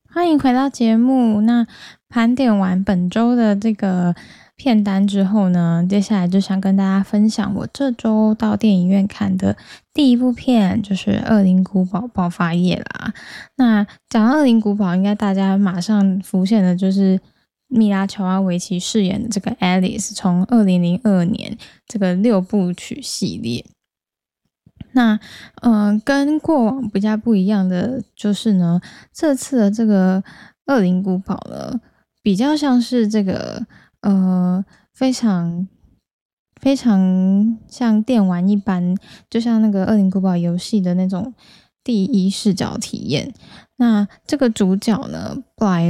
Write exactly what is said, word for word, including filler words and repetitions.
欢迎回到节目。那盘点完本周的这个片单之后呢，接下来就想跟大家分享我这周到电影院看的第一部片，就是《恶灵古堡爆发夜》啦。那讲到恶灵古堡，应该大家马上浮现的就是米拉乔瓦维奇饰演的这个 Alice， 从二零零二年这个六部曲系列。那嗯、呃，跟过往比较不一样的就是呢，这次的这个恶灵古堡呢，比较像是这个呃非常非常像电玩一般，就像那个恶灵古堡游戏的那种第一视角体验。那这个主角呢，布莱